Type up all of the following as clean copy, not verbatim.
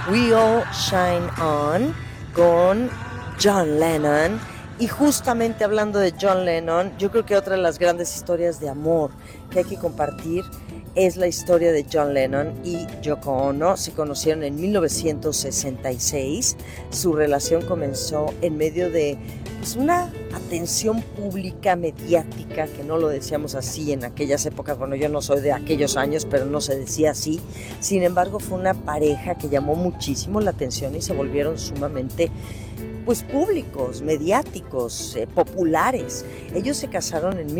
We All Shine On con John Lennon. Y justamente hablando de John Lennon, yo creo que otra de las grandes historias de amor que hay que compartir es la historia de John Lennon y Yoko Ono. Se conocieron en 1966. Su relación comenzó en medio de una atención pública, mediática, que no lo decíamos así en aquellas épocas. Bueno, yo no soy de aquellos años, pero no se decía así. Sin embargo, fue una pareja que llamó muchísimo la atención y se volvieron sumamente públicos, mediáticos, populares. Ellos se casaron en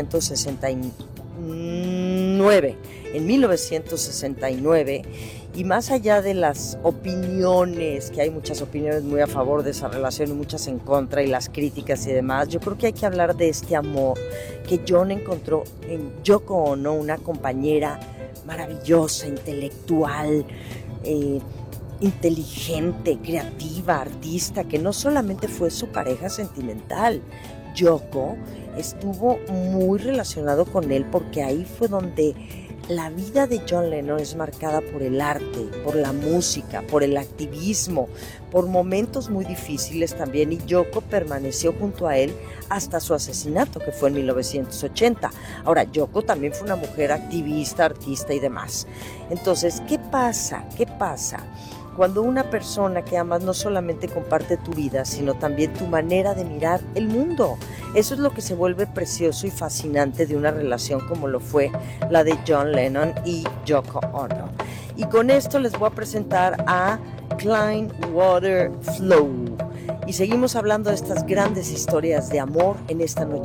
1969. En 1969, y más allá de las opiniones, que hay muchas opiniones muy a favor de esa relación y muchas en contra, y las críticas y demás, yo creo que hay que hablar de este amor que John encontró en Yoko Ono, una compañera maravillosa, intelectual, inteligente, creativa, artista, que no solamente fue su pareja sentimental. Yoko estuvo muy relacionado con él porque ahí fue donde la vida de John Lennon es marcada por el arte, por la música, por el activismo, por momentos muy difíciles también, y Yoko permaneció junto a él hasta su asesinato, que fue en 1980. Ahora, Yoko también fue una mujer activista, artista y demás. Entonces, ¿qué pasa? ¿Qué pasa? Cuando una persona que amas no solamente comparte tu vida, sino también tu manera de mirar el mundo. Eso es lo que se vuelve precioso y fascinante de una relación como lo fue la de John Lennon y Yoko Ono. Y con esto les voy a presentar a Clean Water Flow. Y seguimos hablando de estas grandes historias de amor en esta noche.